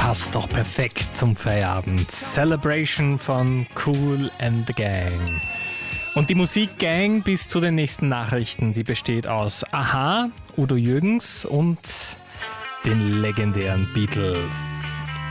passt doch perfekt zum Feierabend. Celebration von Kool and the Gang. Und die Musikgang bis zu den nächsten Nachrichten, die besteht aus a-ha, Udo Jürgens und den legendären Beatles.